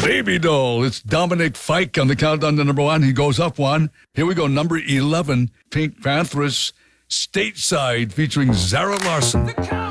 Baby Doll. It's Dominic Fike on the countdown to number one. He goes up one. Here we go. Number 11, Pink Panthers, Stateside, featuring Zara Larson.